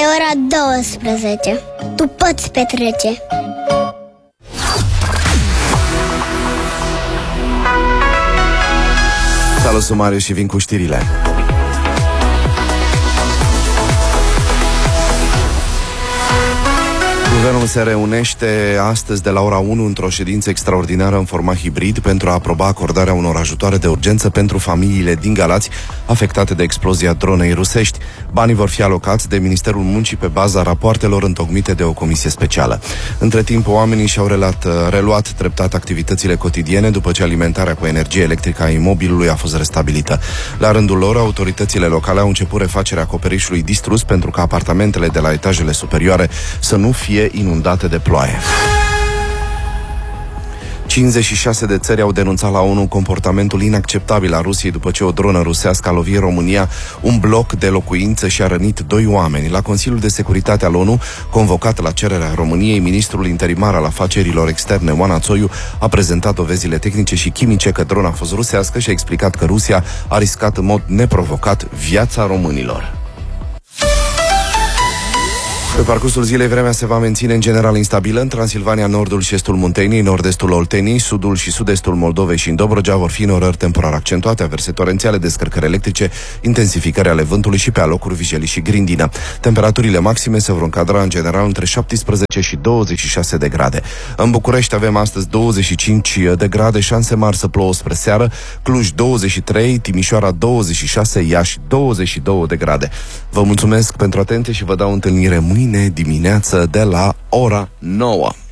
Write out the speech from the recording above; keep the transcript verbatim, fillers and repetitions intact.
E ora douăsprezece. Tu poți petrece. Salut, sunt Marius și vin cu știrile. Guvernul se reunește astăzi de la ora unu într-o ședință extraordinară în format hibrid pentru a aproba acordarea unor ajutoare de urgență pentru familiile din Galați afectate de explozia dronei rusești. Banii vor fi alocați de Ministerul Muncii pe baza rapoartelor întocmite de o comisie specială. Între timp, oamenii și-au relat, reluat treptat activitățile cotidiene după ce alimentarea cu energie electrică a imobilului a fost restabilită. La rândul lor, autoritățile locale au început refacerea acoperișului distrus pentru ca apartamentele de la etajele superioare să nu fie inundate de ploaie. cincizeci și șase de țări au denunțat la ONU comportamentul inacceptabil al Rusiei după ce o dronă rusească a lovit România, un bloc de locuințe și a rănit doi oameni. La Consiliul de Securitate al ONU, convocat la cererea României, ministrul interimar al afacerilor externe, Oana Țoiu, a prezentat dovezile tehnice și chimice că drona a fost rusească și a explicat că Rusia a riscat în mod neprovocat viața românilor. Pe parcursul zilei, vremea se va menține în general instabilă. În Transilvania, nordul și estul Munteniei, nord-estul Olteniei, sudul și sud-estul Moldovei și în Dobrogea vor fi norări temporar accentuate, averse torențiale, descărcări electrice, intensificări ale vântului și pe alocuri Vijelii și Grindină. Temperaturile maxime se vor încadra în general între șaptesprezece și douăzeci și șase de grade. În București avem astăzi douăzeci și cinci de grade, șanse mari să plouă spre seară, Cluj douăzeci și trei, Timișoara douăzeci și șase, Iași douăzeci și doi de grade. Vă mulțumesc pentru atenție și vă dau întâlnire mâine dimineață de la ora nouă.